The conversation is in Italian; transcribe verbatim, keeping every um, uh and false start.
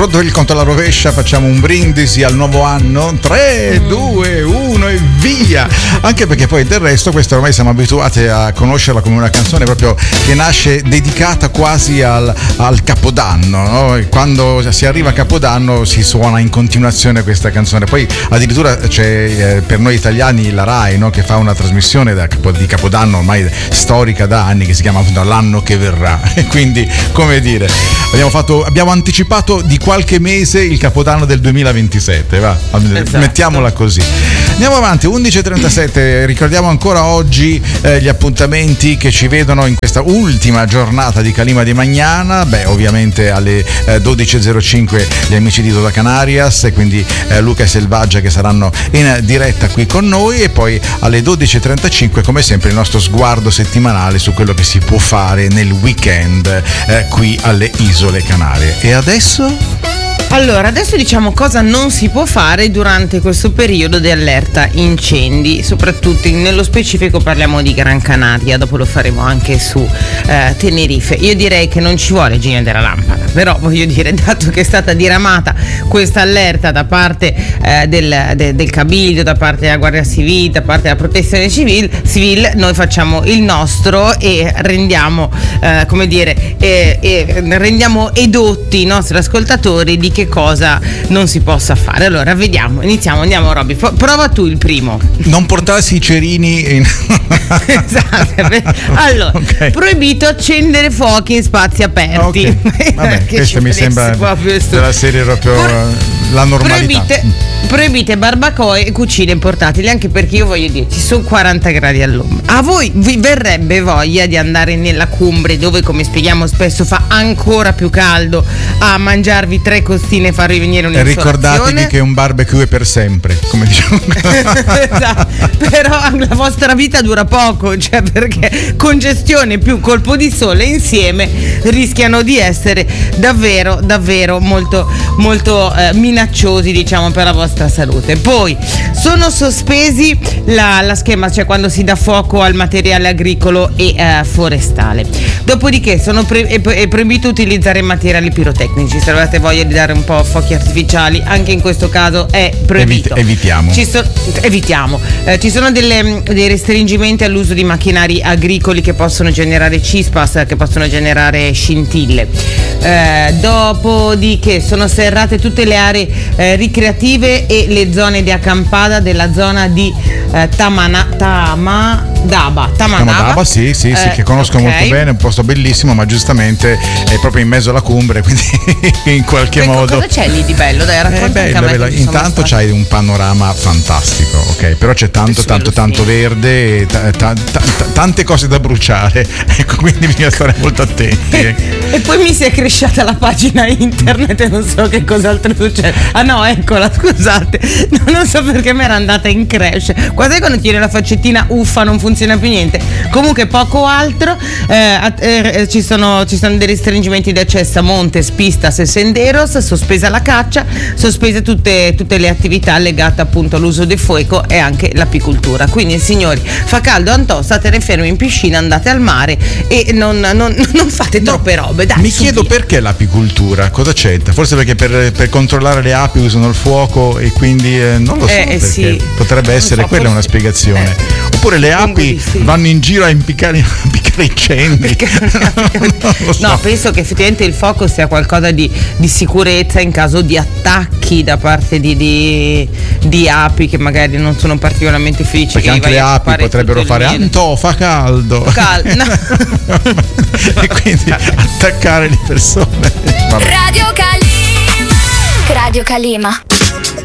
Pronto il conto alla rovescia, facciamo un brindisi al nuovo anno. tre, due, uno e via. Anche perché poi del resto questa ormai siamo abituati a conoscerla come una canzone proprio che nasce dedicata quasi al, al Capodanno, no? Quando si arriva a Capodanno si suona in continuazione questa canzone. Poi addirittura c'è eh, per noi italiani la Rai, no? Che fa una trasmissione da, di Capodanno ormai storica da anni che si chiama L'anno che verrà. E quindi, come dire, abbiamo fatto abbiamo anticipato di qualche mese il Capodanno del duemilaventisette, va? Esatto. Mettiamola così. Andiamo avanti, undici e trentasette, ricordiamo ancora oggi eh, gli appuntamenti che ci vedono in questa ultima giornata di Calima di Magnana. Beh, ovviamente alle eh, dodici e zero cinque gli amici di Toda Canarias e quindi eh, Luca e Selvaggia che saranno in diretta qui con noi, e poi alle dodici e trentacinque come sempre il nostro sguardo settimanale su quello che si può fare nel weekend eh, qui alle Isole Canarie. E adesso? Allora, adesso diciamo cosa non si può fare durante questo periodo di allerta incendi, soprattutto nello specifico parliamo di Gran Canaria, dopo lo faremo anche su eh, Tenerife. Io direi che non ci vuole genio della lampada, però voglio dire, dato che è stata diramata questa allerta da parte eh, del, de, del Cabildo, da parte della Guardia Civile, da parte della Protezione Civile, civile, noi facciamo il nostro e rendiamo, eh, come dire, eh, eh, rendiamo edotti i nostri ascoltatori di che cosa non si possa fare. Allora vediamo, iniziamo, andiamo Robby, prova tu il primo. Non portarsi i cerini in... Esatto. Allora, okay. Proibito accendere fuochi in spazi aperti. Okay. Vabbè, questo mi sembra della serie proprio Por- la normalità. Proibite, proibite barbacoe e cucine portatili, anche perché io voglio dire, ci sono quaranta gradi all'ombra. A voi vi verrebbe voglia di andare nella Cumbria, dove come spieghiamo spesso fa ancora più caldo, a mangiarvi tre costine e farvi venire un'insolazione? Ricordatevi che un barbecue è per sempre, come diciamo. Esatto. Però la vostra vita dura poco, cioè perché congestione più colpo di sole insieme rischiano di essere davvero davvero molto molto eh, minacciosi, diciamo, per la vostra salute. Poi sono sospesi la, la schema, cioè quando si dà fuoco al materiale agricolo e eh, forestale. Dopodiché sono pre- è, è proibito utilizzare materiali pirotecnici. Se avete voglia di dare un po' fuochi artificiali, anche in questo caso è proibito. Evit- evitiamo. Ci so- evitiamo. Eh, ci sono delle, dei restringimenti all'uso di macchinari agricoli che possono generare cispas, che possono generare scintille. Eh, dopodiché sono serrate tutte le aree eh, ricreative e le zone di accampata della zona di eh, Tamana, Tamadaba. Tamadaba, Tamadaba sì, sì, sì, eh, che conosco okay. molto bene, un posto bellissimo, ma giustamente è proprio in mezzo alla Cumbria, quindi in qualche ecco, modo. Cosa c'è lì di bello? Dai, racconta bello, anche a me. Intanto c'hai un panorama fantastico, ok? Però c'è tanto, tanto, tanto verde e ta- ta- ta- tante cose da bruciare, ecco, quindi bisogna stare molto attenti. E, e poi mi si è cresciata la pagina internet e non so che cos'altro succede. Ah no, eccola, scusate, no, non so perché mi era andata in crash. Quasi quando tieni la faccettina uffa non funziona più niente. Comunque poco altro, eh, eh, ci sono ci sono dei restringimenti di accesso a montes, pistas e senderos, sospesa la caccia, sospese tutte, tutte le attività legate appunto all'uso del fuoco e anche l'apicoltura. Quindi signori, fa caldo, Antò, state fermi in piscina, andate al mare e non, non, non fate no, troppe robe. Dai, mi chiedo via. Perché l'apicoltura? Cosa c'entra? Forse perché per, per controllare le api usano il fuoco e quindi eh, non lo so, eh, perché sì. potrebbe essere so, quella forse, una spiegazione. Eh. Oppure le api sì. vanno in giro a impiccare, a impiccare incendi. So. No, penso che effettivamente il fuoco sia qualcosa di, di sicurezza in caso di attacchi da parte di, di, di api che magari non sono particolarmente felici. Perché che anche le api potrebbero fare Antò, fa caldo. Cal- no. E quindi attaccare le persone. Radio Calima. Radio Calima.